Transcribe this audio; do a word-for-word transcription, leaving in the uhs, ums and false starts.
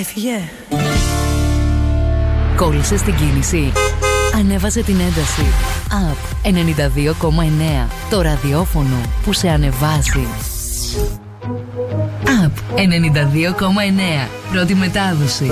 Έφυγε. Κόλλησε στην κίνηση. Ανέβασε την ένταση. Απ ενενήντα δύο κόμμα εννέα. Το ραδιόφωνο που σε ανεβάζει. Απ ενενήντα δύο κόμμα εννέα. Πρώτη μετάδοση.